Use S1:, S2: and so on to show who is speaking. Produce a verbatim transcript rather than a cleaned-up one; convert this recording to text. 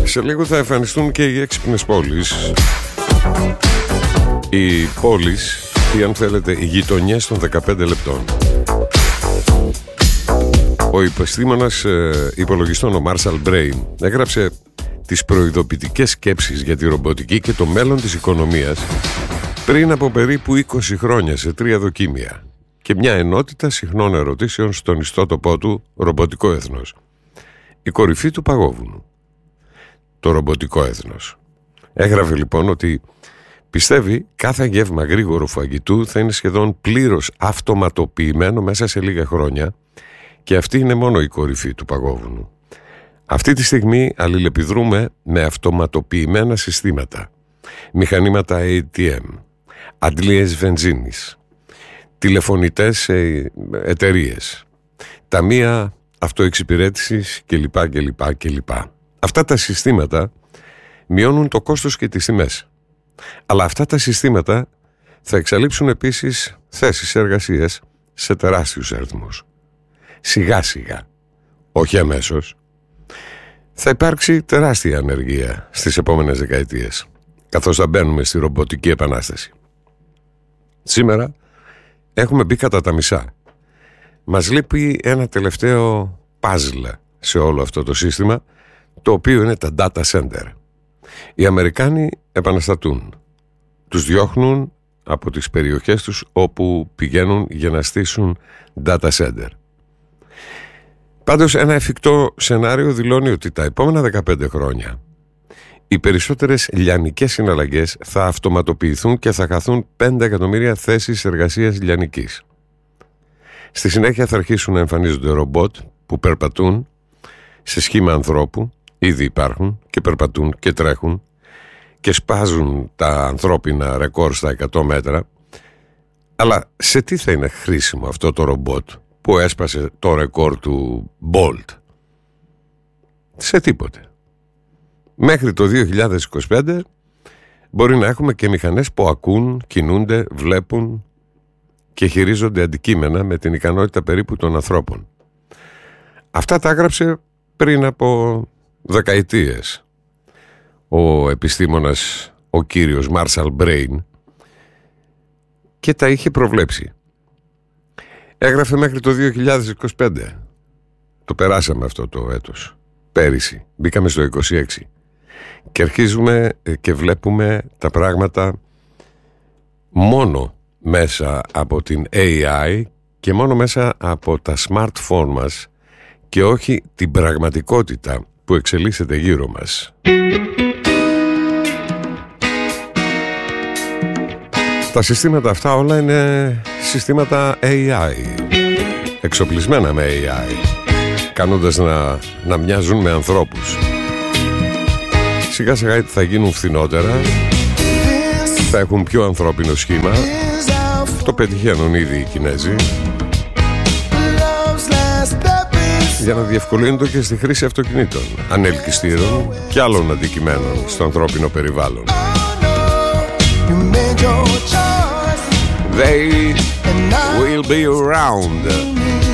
S1: Σε λίγο θα εμφανιστούν και οι έξυπνες πόλεις. Οι πόλεις ή αν θέλετε οι γειτονιές των δεκαπέντε λεπτών. Ο επιστήμονας ε, υπολογιστών ο Marshall Brain έγραψε τις προειδοποιητικές σκέψεις για τη ρομποτική και το μέλλον της οικονομίας πριν από περίπου είκοσι χρόνια σε τρία δοκίμια και μια ενότητα συχνών ερωτήσεων στον ιστότοπό του «Ρομποτικό έθνος». Η κορυφή του παγόβουνου. Το ρομποτικό έθνος. Έγραφε λοιπόν ότι πιστεύει κάθε γεύμα γρήγορου φαγητού θα είναι σχεδόν πλήρως αυτοματοποιημένο μέσα σε λίγα χρόνια και αυτή είναι μόνο η κορυφή του παγόβουνου. Αυτή τη στιγμή αλληλεπιδρούμε με αυτοματοποιημένα συστήματα, μηχανήματα έι τι εμ, αντλίες βενζίνης, τηλεφωνητές εταιρείες, ταμεία αυτοεξυπηρέτησης κλπ. κλπ, κλπ. Αυτά τα συστήματα μειώνουν το κόστος και τις τιμές. Αλλά αυτά τα συστήματα θα εξαλείψουν επίσης θέσεις εργασίας σε τεράστιους αριθμούς. Σιγά σιγά, όχι αμέσως, θα υπάρξει τεράστια ανεργία στις επόμενες δεκαετίες, καθώς θα μπαίνουμε στη ρομποτική επανάσταση. Σήμερα έχουμε μπει κατά τα μισά. Μας λείπει ένα τελευταίο puzzle σε όλο αυτό το σύστημα, το οποίο είναι τα data center. Οι Αμερικάνοι επαναστατούν. Τους διώχνουν από τις περιοχές τους όπου πηγαίνουν για να στήσουν data center. Πάντως ένα εφικτό σενάριο δηλώνει ότι τα επόμενα δεκαπέντε χρόνια οι περισσότερες λιανικές συναλλαγές θα αυτοματοποιηθούν και θα χαθούν πέντε εκατομμύρια θέσεις εργασίας λιανικής. Στη συνέχεια θα αρχίσουν να εμφανίζονται ρομπότ που περπατούν σε σχήμα ανθρώπου, ήδη υπάρχουν και περπατούν και τρέχουν και σπάζουν τα ανθρώπινα ρεκόρ στα εκατό μέτρα. Αλλά σε τι θα είναι χρήσιμο αυτό το ρομπότ που έσπασε το ρεκόρ του Bolt? Σε τίποτε. Μέχρι το δύο χιλιάδες είκοσι πέντε μπορεί να έχουμε και μηχανές που ακούν, κινούνται, βλέπουν και χειρίζονται αντικείμενα με την ικανότητα περίπου των ανθρώπων. Αυτά τα έγραψε πριν από δεκαετίες ο επιστήμονας, ο κύριος Marshall Brain, και τα είχε προβλέψει. Έγραφε μέχρι το δύο χιλιάδες είκοσι πέντε. Το περάσαμε αυτό το έτος. Πέρυσι. Μπήκαμε στο είκοσι έξι. Και αρχίζουμε και βλέπουμε τα πράγματα μόνο μέσα από την έι άι και μόνο μέσα από τα smartphone μας και όχι την πραγματικότητα που εξελίσσεται γύρω μας. Τα συστήματα αυτά όλα είναι συστήματα έι άι, εξοπλισμένα με έι άι, κάνοντας να, να μοιάζουν με ανθρώπους. Σιγά σιγά θα γίνουν φθηνότερα, θα έχουν πιο ανθρώπινο σχήμα. Το πετυχαίνουν ήδη οι Κινέζοι, για να διευκολύνονται και στη χρήση αυτοκινήτων, ανελκυστήρων και άλλων αντικειμένων στο ανθρώπινο περιβάλλον. They will be around.